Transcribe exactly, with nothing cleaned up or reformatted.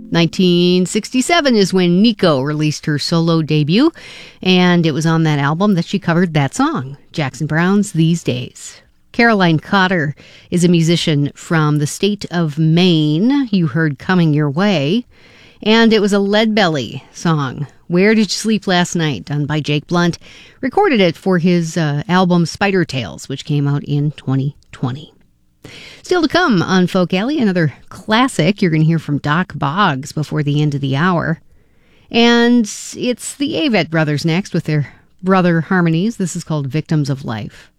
nineteen sixty-seven is when Nico released her solo debut, and it was on that album that she covered that song, Jackson Browne's These Days. Caroline Cotter is a musician from the state of Maine. You heard Coming Your Way, and it was a Leadbelly song, Where Did You Sleep Last Night, done by Jake Blunt. Recorded it for his uh, album Spider Tales, which came out in twenty twenty. Still to come on Folk Alley, another classic. You're going to hear from Doc Boggs before the end of the hour. And it's the Avett Brothers next with their brother harmonies. This is called Victims of Life.